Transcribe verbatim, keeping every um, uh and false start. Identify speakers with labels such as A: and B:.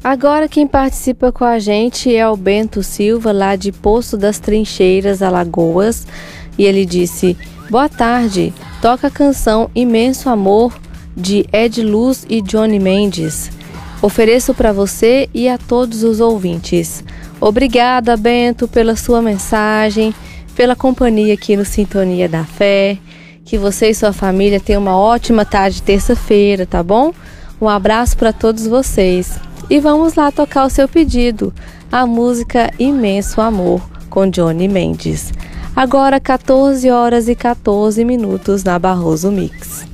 A: Agora quem participa com a gente é o Bento Silva, lá de Poço das Trincheiras, Alagoas. E ele disse: boa tarde, toca a canção Imenso Amor, de Ed Luz e Johnny Mendes. Ofereço para você e a todos os ouvintes. Obrigada, Bento, pela sua mensagem, pela companhia aqui no Sintonia da Fé. Que você e sua família tenham uma ótima tarde de terça-feira, tá bom? Um abraço para todos vocês. E vamos lá tocar o seu pedido, a música Imenso Amor, com Johnny Mendes. Agora quatorze horas e quatorze minutos na Barroso Mix.